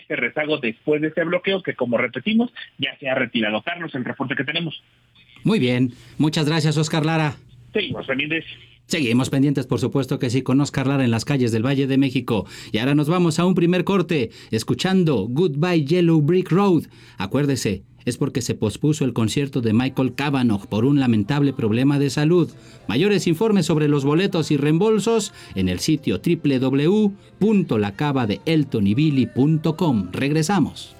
este rezago después de este bloqueo que, como repetimos, ya se ha retirado. Carlos, el reporte que tenemos. Muy bien, muchas gracias, Oscar Lara. Seguimos pendientes. Seguimos pendientes, por supuesto que sí, con Oscar Lara en las calles del Valle de México. Y ahora nos vamos a un primer corte, escuchando Goodbye Yellow Brick Road. Acuérdese, es porque se pospuso el concierto de Michael Cavanagh por un lamentable problema de salud. Mayores informes sobre los boletos y reembolsos en el sitio www.lacavadeeltonybilly.com. Regresamos.